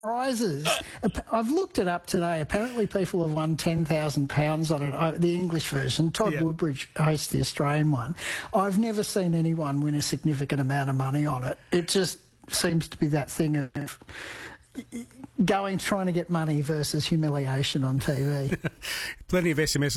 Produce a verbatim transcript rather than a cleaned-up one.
Prizes. Ap- I've looked it up today. Apparently, people have won ten thousand pounds on it. I, the English version. Todd Yeah. Woodbridge hosts the Australian one. I've never seen anyone win a significant amount of money on it. It just seems to be that thing of going, trying to get money versus humiliation on T V. Plenty of S M S